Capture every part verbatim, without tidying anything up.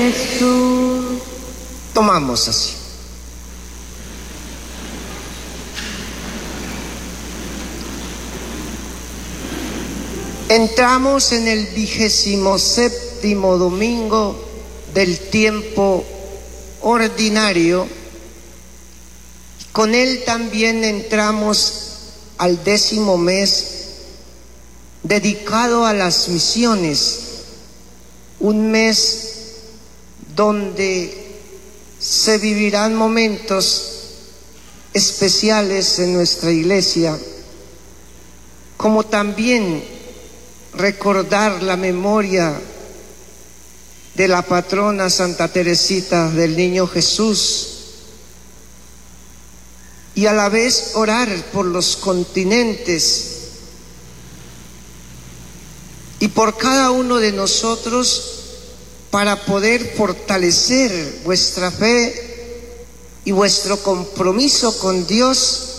Jesús. Tomamos así. Entramos en el vigésimo séptimo domingo del tiempo ordinario. Con él también entramos al décimo mes dedicado a las misiones, un mes donde se vivirán momentos especiales en nuestra iglesia, como también recordar la memoria de la patrona Santa Teresita del Niño Jesús, y a la vez orar por los continentes y por cada uno de nosotros para poder fortalecer vuestra fe y vuestro compromiso con Dios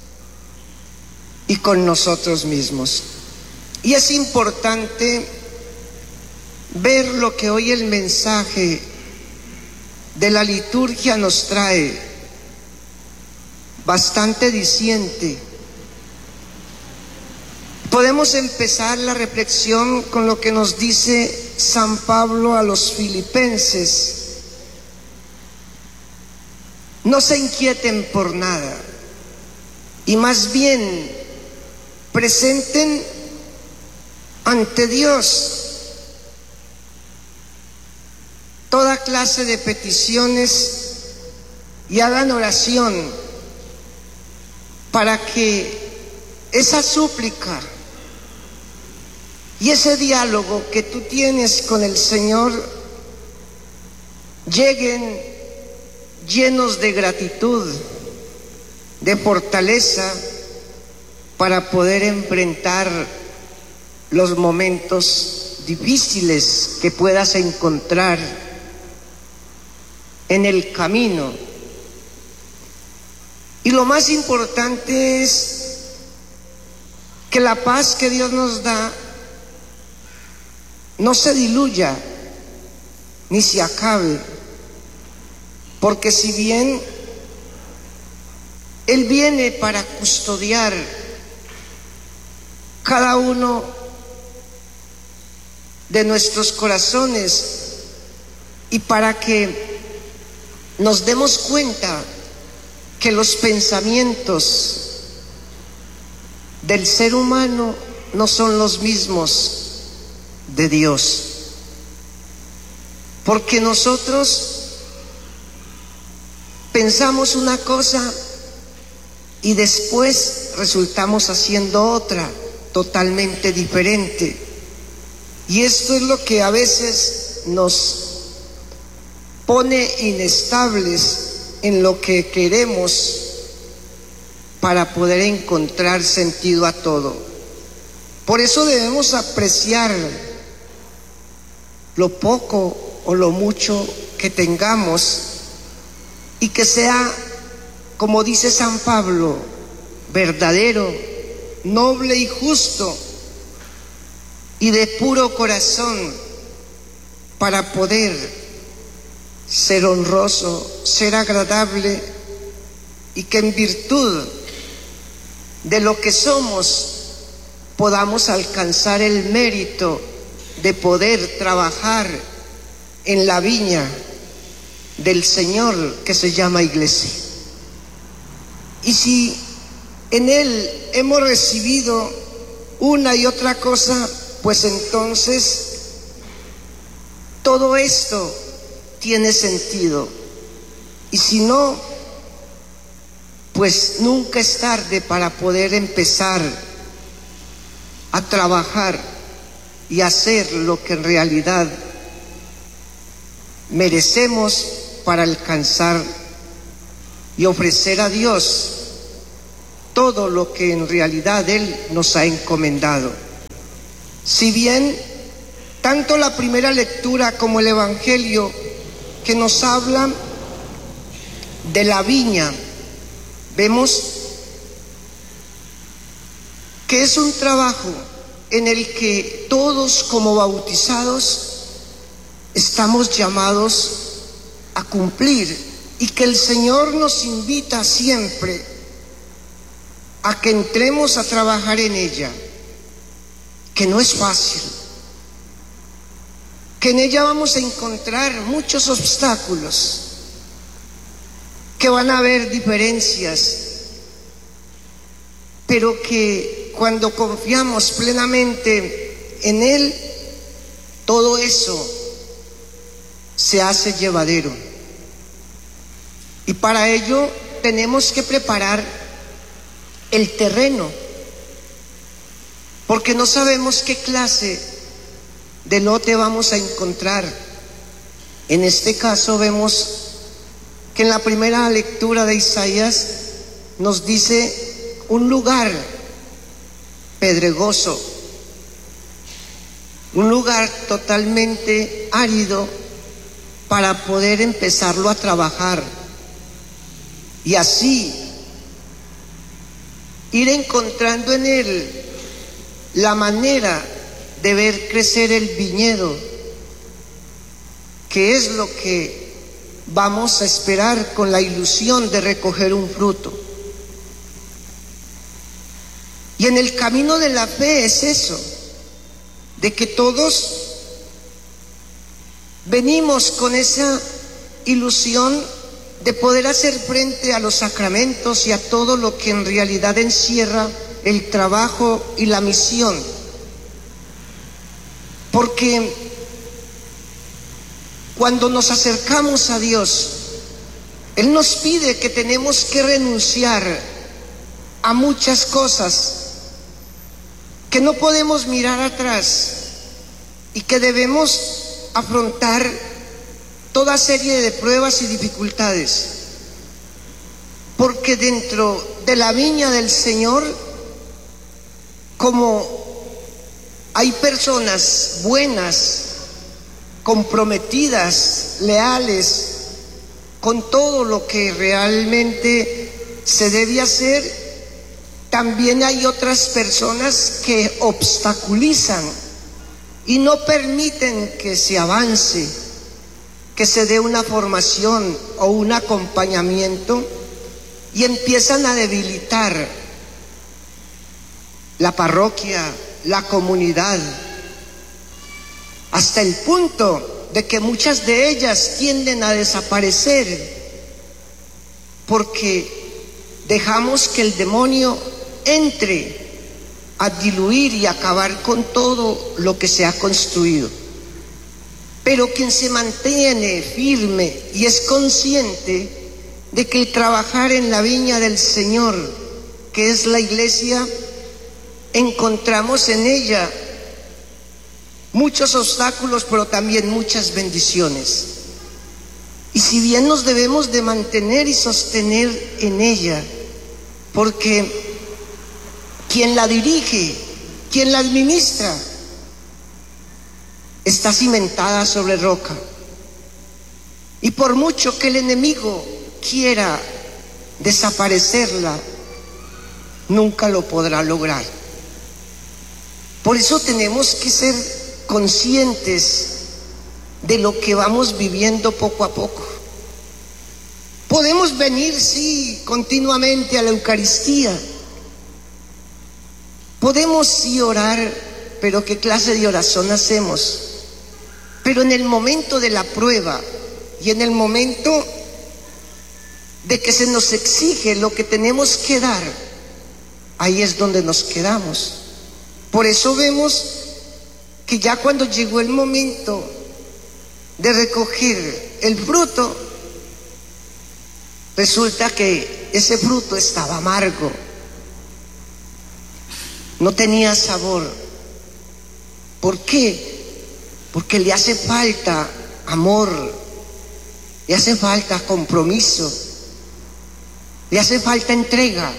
y con nosotros mismos. Y es importante ver lo que hoy el mensaje de la liturgia nos trae, bastante diciente. Podemos empezar la reflexión con lo que nos dice San Pablo a los filipenses: no se inquieten por nada, y más bien presenten ante Dios toda clase de peticiones y hagan oración para que esa súplica y ese diálogo que tú tienes con el Señor lleguen llenos de gratitud, de fortaleza, para poder enfrentar los momentos difíciles que puedas encontrar en el camino. Y lo más importante es que la paz que Dios nos da no se diluya ni se acabe, porque si bien Él viene para custodiar cada uno de nuestros corazones y para que nos demos cuenta que los pensamientos del ser humano no son los mismos de Dios, porque nosotros pensamos una cosa y después resultamos haciendo otra totalmente diferente, y esto es lo que a veces nos pone inestables en lo que queremos para poder encontrar sentido a todo. Por eso debemos apreciar lo poco o lo mucho que tengamos, y que sea, como dice San Pablo, verdadero, noble y justo, y de puro corazón, para poder ser honroso, ser agradable, y que en virtud de lo que somos podamos alcanzar el mérito de poder trabajar en la viña del Señor que se llama iglesia. Y si en Él hemos recibido una y otra cosa, pues entonces todo esto tiene sentido. Y si no, pues nunca es tarde para poder empezar a trabajar y hacer lo que en realidad merecemos para alcanzar y ofrecer a Dios todo lo que en realidad Él nos ha encomendado. Si bien tanto la primera lectura como el Evangelio que nos habla de la viña, vemos que es un trabajo en el que todos como bautizados estamos llamados a cumplir y que el Señor nos invita siempre a que entremos a trabajar en ella, que no es fácil, que en ella vamos a encontrar muchos obstáculos, que van a haber diferencias, pero que cuando confiamos plenamente en Él, todo eso se hace llevadero. Y para ello tenemos que preparar el terreno, porque no sabemos qué clase de lote vamos a encontrar. En este caso vemos que en la primera lectura de Isaías nos dice un lugar pedregoso, un lugar totalmente árido para poder empezarlo a trabajar y así ir encontrando en él la manera de ver crecer el viñedo, que es lo que vamos a esperar con la ilusión de recoger un fruto. Y en el camino de la fe es eso, de que todos venimos con esa ilusión de poder hacer frente a los sacramentos y a todo lo que en realidad encierra el trabajo y la misión. Porque cuando nos acercamos a Dios, Él nos pide que tenemos que renunciar a muchas cosas, que no podemos mirar atrás y que debemos afrontar toda serie de pruebas y dificultades, porque dentro de la viña del Señor, como hay personas buenas, comprometidas, leales con todo lo que realmente se debe hacer, también hay otras personas que obstaculizan y no permiten que se avance, que se dé una formación o un acompañamiento, y empiezan a debilitar la parroquia, la comunidad, hasta el punto de que muchas de ellas tienden a desaparecer porque dejamos que el demonio entre a diluir y acabar con todo lo que se ha construido. Pero quien se mantiene firme y es consciente de que el trabajar en la viña del Señor, que es la iglesia, encontramos en ella muchos obstáculos, pero también muchas bendiciones. Y si bien nos debemos de mantener y sostener en ella, porque quien la dirige, quien la administra, está cimentada sobre roca. Y por mucho que el enemigo quiera desaparecerla, nunca lo podrá lograr. Por eso tenemos que ser conscientes de lo que vamos viviendo poco a poco. Podemos venir, sí, continuamente a la Eucaristía. Podemos sí orar, pero ¿qué clase de oración hacemos? Pero en el momento de la prueba y en el momento de que se nos exige lo que tenemos que dar, ahí es donde nos quedamos. Por eso vemos que ya cuando llegó el momento de recoger el fruto, resulta que ese fruto estaba amargo, no tenía sabor. ¿Por qué? Porque le hace falta amor, le hace falta compromiso, le hace falta entrega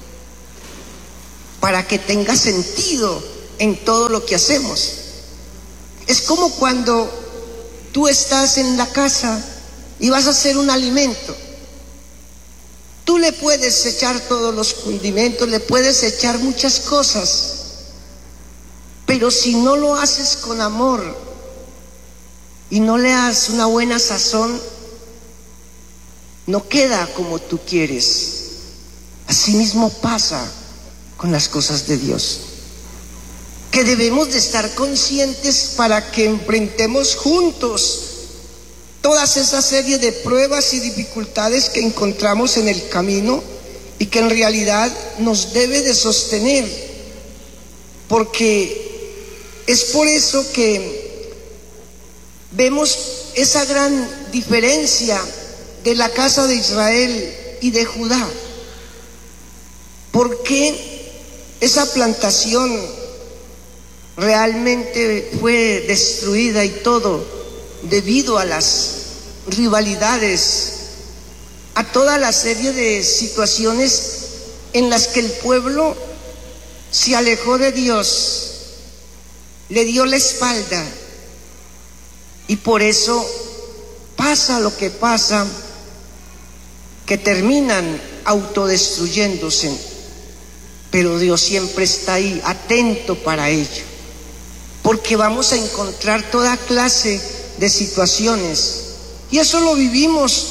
para que tenga sentido en todo lo que hacemos. Es como cuando tú estás en la casa y vas a hacer un alimento. Tú le puedes echar todos los condimentos, le puedes echar muchas cosas, pero si no lo haces con amor, y no le das una buena sazón, no queda como tú quieres. Así mismo pasa con las cosas de Dios, que debemos de estar conscientes para que enfrentemos juntos todas esas series de pruebas y dificultades que encontramos en el camino y que en realidad nos debe de sostener, porque es por eso que vemos esa gran diferencia de la casa de Israel y de Judá. ¿Por qué esa plantación realmente fue destruida y todo debido a las rivalidades, a toda la serie de situaciones en las que el pueblo se alejó de Dios, le dio la espalda, y por eso pasa lo que pasa, que terminan autodestruyéndose? Pero Dios siempre está ahí, atento para ello, porque vamos a encontrar toda clase de situaciones, y eso lo vivimos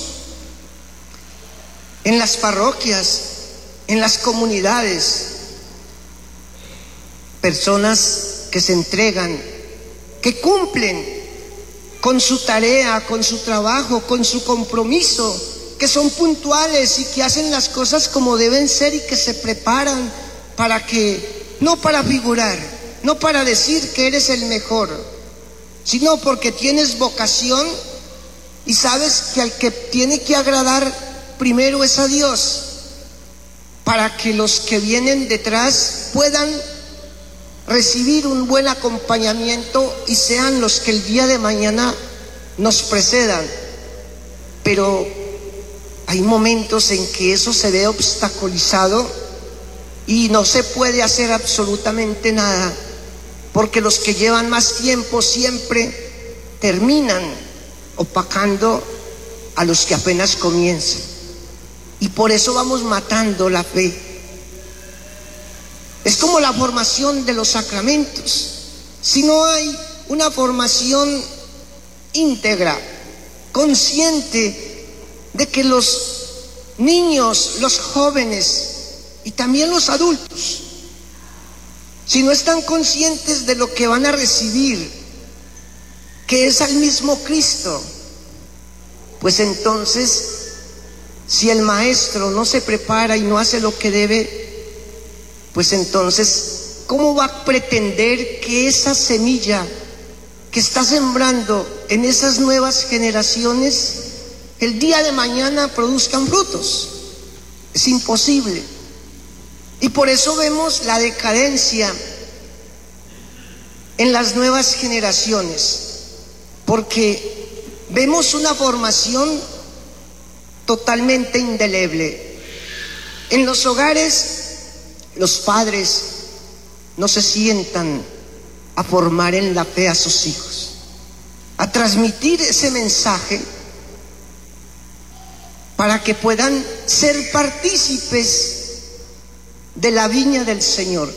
en las parroquias, en las comunidades. Personas que se entregan, que cumplen con su tarea, con su trabajo, con su compromiso, que son puntuales y que hacen las cosas como deben ser y que se preparan para que, no para figurar, no para decir que eres el mejor, sino porque tienes vocación y sabes que al que tiene que agradar primero es a Dios, para que los que vienen detrás puedan recibir un buen acompañamiento y sean los que el día de mañana nos precedan. Pero hay momentos en que eso se ve obstaculizado y no se puede hacer absolutamente nada, porque los que llevan más tiempo siempre terminan opacando a los que apenas comienzan, y por eso vamos matando la fe. Es como la formación de los sacramentos. Si no hay una formación íntegra, consciente de que los niños, los jóvenes y también los adultos, si no están conscientes de lo que van a recibir, que es al mismo Cristo, pues entonces, si el maestro no se prepara y no hace lo que debe, pues entonces, ¿cómo va a pretender que esa semilla que está sembrando en esas nuevas generaciones el día de mañana produzcan frutos? Es imposible. Y por eso vemos la decadencia en las nuevas generaciones, porque vemos una formación totalmente indeleble. En los hogares, los padres no se sientan a formar en la fe a sus hijos, a transmitir ese mensaje para que puedan ser partícipes de la viña del Señor,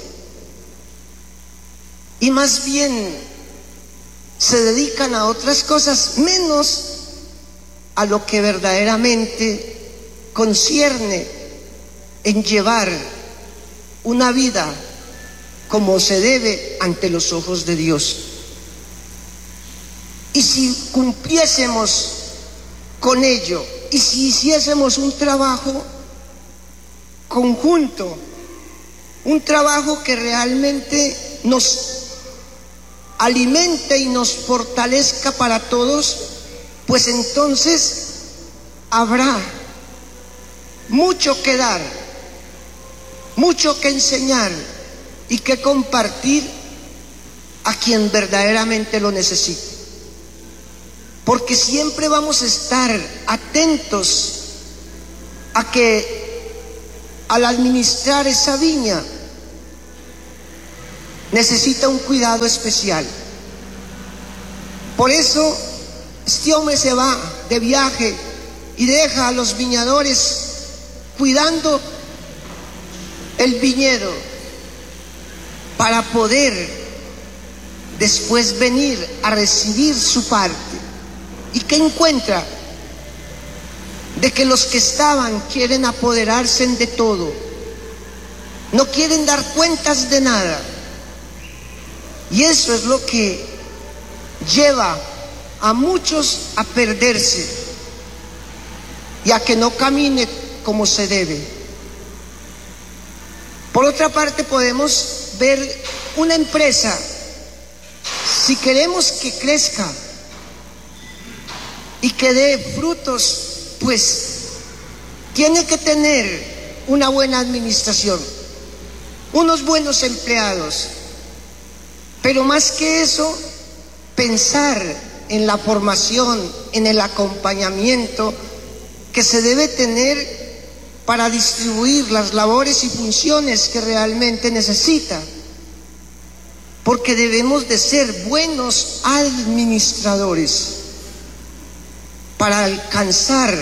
y más bien se dedican a otras cosas, menos a lo que verdaderamente concierne en llevar una vida como se debe ante los ojos de Dios. Y si cumpliésemos con ello, y si hiciésemos un trabajo conjunto, un trabajo que realmente nos alimente y nos fortalezca para todos, pues entonces habrá mucho que dar, mucho que enseñar y que compartir a quien verdaderamente lo necesite. Porque siempre vamos a estar atentos a que al administrar esa viña necesita un cuidado especial. Por eso este hombre se va de viaje y deja a los viñadores cuidando el viñedo para poder después venir a recibir su parte. ¿Y qué encuentra? De que los que estaban quieren apoderarse de todo, no quieren dar cuentas de nada. Y eso es lo que lleva a muchos a perderse y a que no camine como se debe. Por otra parte, podemos ver una empresa, si queremos que crezca y que dé frutos, pues tiene que tener una buena administración, unos buenos empleados, pero más que eso, pensar en la formación, en el acompañamiento que se debe tener para distribuir las labores y funciones que realmente necesita, porque debemos de ser buenos administradores para alcanzar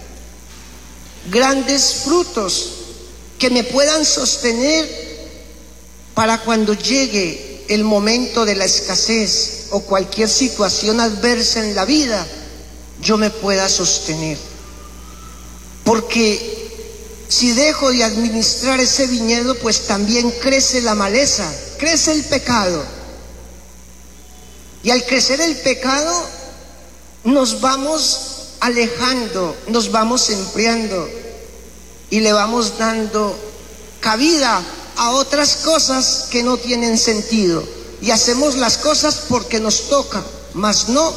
grandes frutos que me puedan sostener para cuando llegue el momento de la escasez o cualquier situación adversa en la vida, yo me pueda sostener. Porque si dejo de administrar ese viñedo, pues también crece la maleza, crece el pecado. Y al crecer el pecado, nos vamos alejando, nos vamos enfriando y le vamos dando cabida a otras cosas que no tienen sentido. Y hacemos las cosas porque nos toca, mas no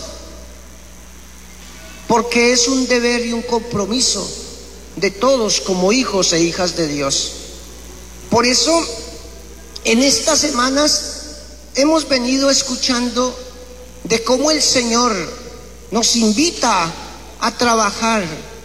porque es un deber y un compromiso de todos como hijos e hijas de Dios. Por eso, en estas semanas hemos venido escuchando de cómo el Señor nos invita a trabajar,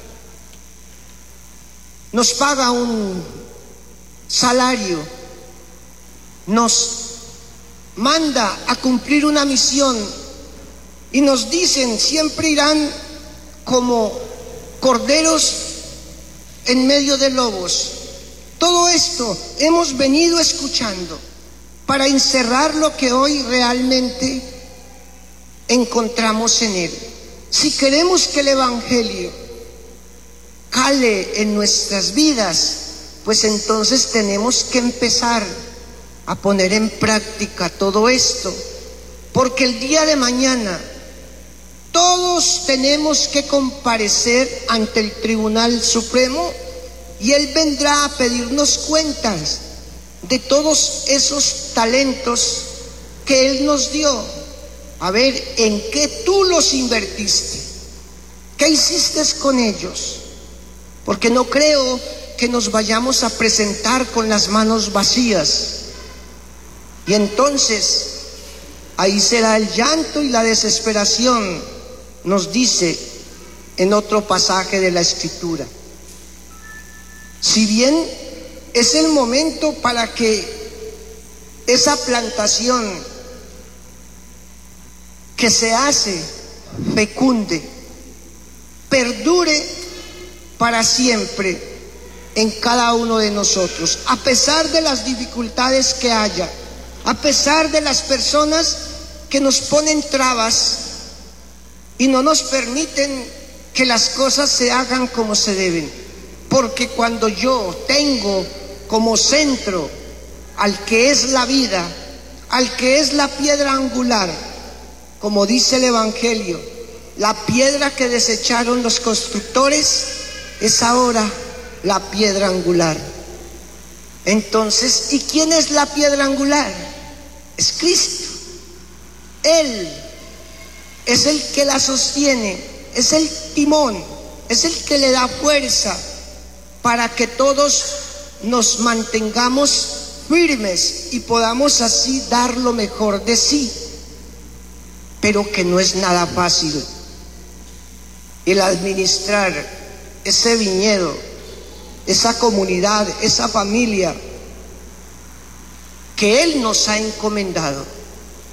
nos paga un salario, nos manda a cumplir una misión y nos dicen, siempre irán como corderos en medio de lobos. Todo esto hemos venido escuchando para encerrar lo que hoy realmente encontramos en él. Si queremos que el Evangelio cale en nuestras vidas, pues entonces tenemos que empezar a poner en práctica todo esto, porque el día de mañana todos tenemos que comparecer ante el Tribunal Supremo y Él vendrá a pedirnos cuentas de todos esos talentos que Él nos dio. A ver, ¿en qué tú los invertiste? ¿Qué hiciste con ellos? Porque no creo que nos vayamos a presentar con las manos vacías. Y entonces, ahí será el llanto y la desesperación, nos dice en otro pasaje de la Escritura. Si bien es el momento para que esa plantación que se hace fecunde, perdure para siempre en cada uno de nosotros, a pesar de las dificultades que haya, a pesar de las personas que nos ponen trabas y no nos permiten que las cosas se hagan como se deben. Porque cuando yo tengo como centro al que es la vida, al que es la piedra angular, como dice el Evangelio, la piedra que desecharon los constructores es ahora la piedra angular. Entonces, ¿y quién es la piedra angular? Es Cristo. Él es el que la sostiene, es el timón, es el que le da fuerza para que todos nos mantengamos firmes y podamos así dar lo mejor de sí. Pero que no es nada fácil el administrar ese viñedo, esa comunidad, esa familia que Él nos ha encomendado.